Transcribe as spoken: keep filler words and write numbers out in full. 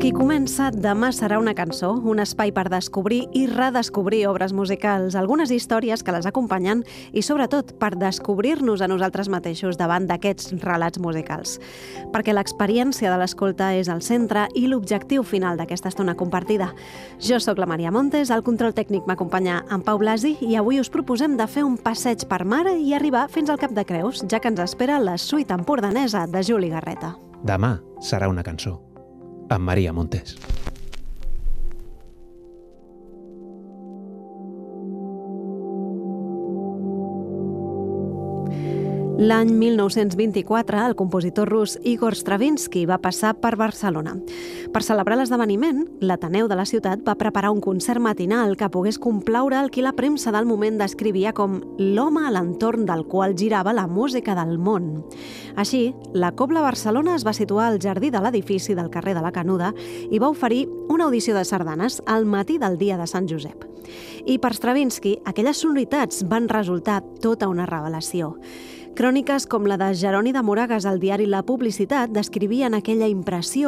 Aquí comença Demà serà una cançó, un espai per descobrir i redescobrir obres musicals, algunes històries que les acompanyen i, sobretot, per descobrir-nos a nosaltres mateixos davant d'aquests relats musicals. Perquè l'experiència de l'escolta és el centre i l'objectiu final d'aquesta estona compartida. Jo sóc la Maria Montes, al control tècnic m'acompanya en Pau Blasi i avui us proposem de fer un passeig per mar i arribar fins al Cap de Creus, ja que ens espera la suite empordanesa de Juli Garreta. Demà serà una cançó, amb Maria Montes. L'any mil nou-cents vint-i-quatre, el compositor rus Igor Stravinsky va passar per Barcelona. Per celebrar l'esdeveniment, l'Ateneu de la ciutat va preparar un concert matinal que pogués complaure el qui la premsa del moment descrivia com l'home a l'entorn del qual girava la música del món. Així, la Cobla Barcelona es va situar al jardí de l'edifici del carrer de la Canuda i va oferir una audició de sardanes al matí del dia de Sant Josep. I per Stravinsky, aquelles sonoritats van resultar tota una revelació. Cròniques com la de Jeroni de Moragas al diari La Publicitat descrivien aquella impressió